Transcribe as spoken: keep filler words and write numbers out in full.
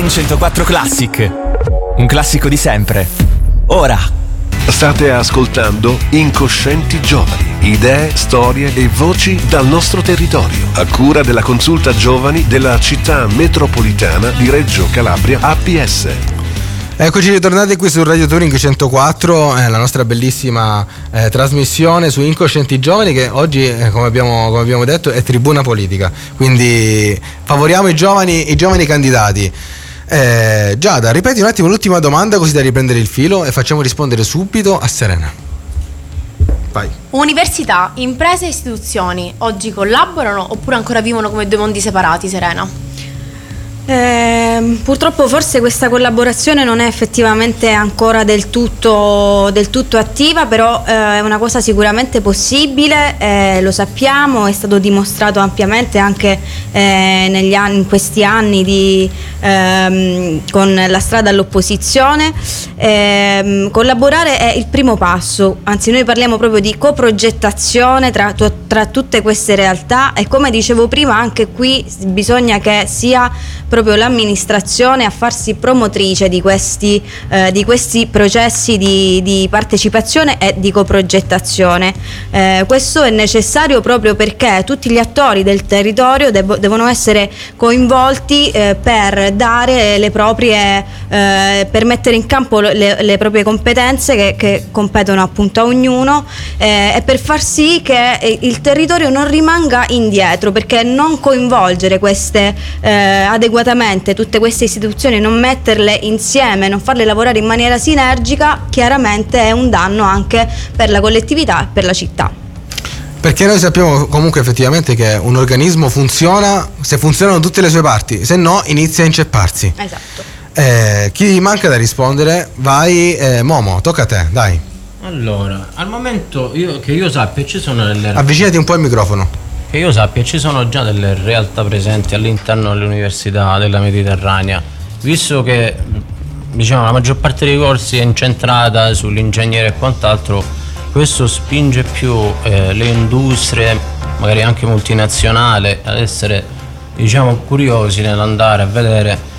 in centoquattro Classic. Un classico di sempre. Ora. State ascoltando Incoscienti Giovani. Idee, storie e voci dal nostro territorio. A cura della Consulta Giovani della Città Metropolitana di Reggio Calabria A P S. Eccoci ritornati qui su Radio Touring centoquattro, eh, la nostra bellissima eh, trasmissione su Incoscienti Giovani, che oggi, eh, come, abbiamo, come abbiamo detto, è tribuna politica, quindi favoriamo i giovani, i giovani candidati. eh, Giada, ripeti un attimo l'ultima domanda così da riprendere il filo e facciamo rispondere subito a Serena. Vai. Università, imprese e istituzioni oggi collaborano oppure ancora vivono come due mondi separati, Serena? Eh, purtroppo forse questa collaborazione non è effettivamente ancora del tutto, del tutto attiva, però eh, è una cosa sicuramente possibile, eh, lo sappiamo, è stato dimostrato ampiamente anche eh, negli anni, in questi anni di, ehm, con la strada all'opposizione. Eh, collaborare è il primo passo, anzi noi parliamo proprio di coprogettazione tra, tra tutte queste realtà, e come dicevo prima anche qui bisogna che sia proprio l'amministrazione a farsi promotrice di questi, eh, di questi processi di, di partecipazione e di coprogettazione. Eh, questo è necessario proprio perché tutti gli attori del territorio devo, devono essere coinvolti eh, per dare le proprie, eh, per mettere in campo le, le proprie competenze che, che competono appunto a ognuno, eh, e per far sì che il territorio non rimanga indietro, perché non coinvolgere queste eh, adeguatamente tutte queste istituzioni, non metterle insieme, non farle lavorare in maniera sinergica, chiaramente è un danno anche per la collettività e per la città. Perché noi sappiamo comunque effettivamente che un organismo funziona se funzionano tutte le sue parti, se no inizia a incepparsi. Esatto. Eh, chi manca da rispondere? Vai, eh, Momo, tocca a te, dai. Allora, al momento io, che io sappia ci sono delle... Avvicinati un po' al microfono. Che io sappia ci sono già delle realtà presenti all'interno delle università della Mediterranea, visto che diciamo la maggior parte dei corsi è incentrata sull'ingegnere e quant'altro. Questo spinge più eh, le industrie, magari anche multinazionali, ad essere diciamo curiosi nell'andare a vedere